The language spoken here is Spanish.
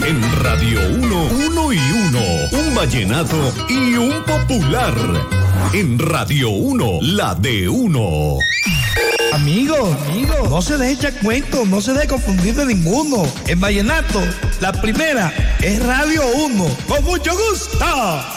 En Radio 1, 1 y 1. Un vallenato y un popular. En Radio 1, la de 1. Amigo, no se deje echar cuento, no se deje confundir de ninguno. En vallenato, la primera es Radio 1. Con mucho gusto.